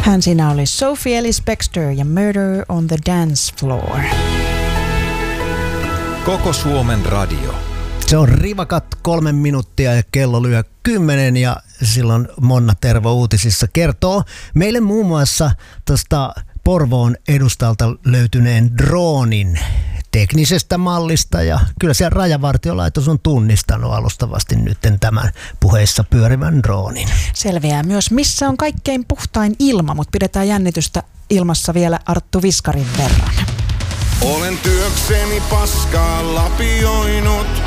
Hän siinä oli Sophie Ellis-Bextor ja Murder on the Dance Floor. Koko Suomen radio. Se on rivakat 3 minuuttia ja kello lyö 10 ja silloin Monna Tervo uutisissa kertoo meille muun muassa tuosta Porvoon edustalta löytyneen droonin teknisestä mallista ja kyllä siellä Rajavartiolaitos on tunnistanut alustavasti nyt tämän puheissa pyörivän droonin. Selviää myös, missä on kaikkein puhtain ilma, mutta pidetään jännitystä ilmassa vielä Arttu Viskarin verran. Olen työkseni paskaa lapioinut,